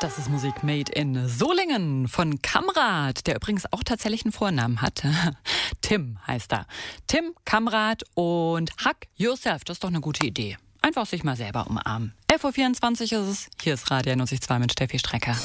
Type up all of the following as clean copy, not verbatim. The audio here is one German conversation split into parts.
Das ist Musik made in Solingen von Kamrat, der übrigens auch tatsächlich einen Vornamen hat. Tim heißt er. Tim, Kamrat und Hug Yourself. Das ist doch eine gute Idee. Einfach sich mal selber umarmen. 11.24 Uhr ist es. Hier ist Radio 91.2 mit Steffi Strecker.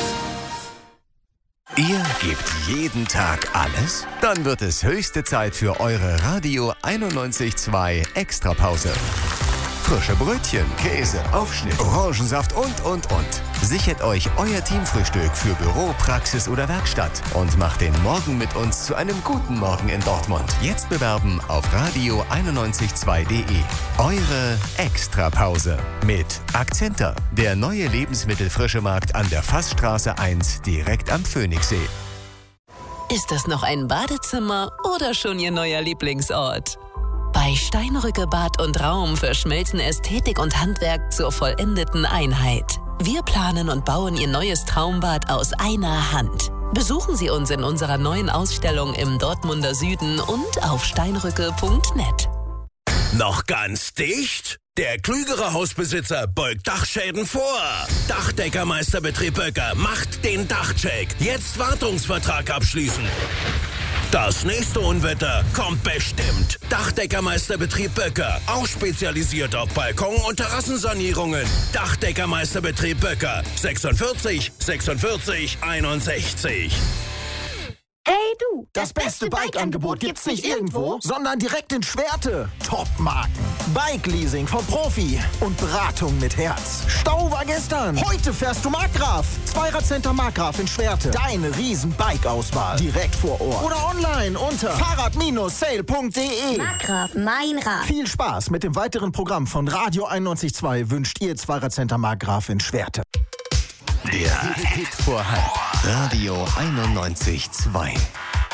Ihr gebt jeden Tag alles? Dann wird es höchste Zeit für eure Radio 91.2 Extrapause. Frische Brötchen, Käse, Aufschnitt, Orangensaft und. Sichert euch euer Teamfrühstück für Büro, Praxis oder Werkstatt und macht den Morgen mit uns zu einem guten Morgen in Dortmund. Jetzt bewerben auf radio992.de. Eure Extrapause mit Akzenta, der neue Lebensmittelfrischemarkt an der Fassstraße 1 direkt am Phoenixsee. Ist das noch ein Badezimmer oder schon Ihr neuer Lieblingsort? Bei Steinrücke Bad und Raum verschmelzen Ästhetik und Handwerk zur vollendeten Einheit. Wir planen und bauen Ihr neues Traumbad aus einer Hand. Besuchen Sie uns in unserer neuen Ausstellung im Dortmunder Süden und auf steinrücke.net. Noch ganz dicht? Der klügere Hausbesitzer beugt Dachschäden vor. Dachdeckermeisterbetrieb Böcker macht den Dachcheck. Jetzt Wartungsvertrag abschließen. Das nächste Unwetter kommt bestimmt. Dachdeckermeisterbetrieb Böcker, auch spezialisiert auf Balkon- und Terrassensanierungen. Dachdeckermeisterbetrieb Böcker, 46 46 61. Hey du! Das beste Bike-Angebot gibt's nicht irgendwo, sondern direkt in Schwerte. Top-Marken, Bike-Leasing vom Profi und Beratung mit Herz. Stau war gestern. Heute fährst du Markgraf. Zweiradcenter Markgraf in Schwerte. Deine riesen Bike-Auswahl. Direkt vor Ort. Oder online unter fahrrad-sale.de. Markgraf, mein Rad. Viel Spaß mit dem weiteren Programm von Radio 91.2 wünscht ihr Zweiradcenter Markgraf in Schwerte. Der Hit vor Halb. Radio 91.2.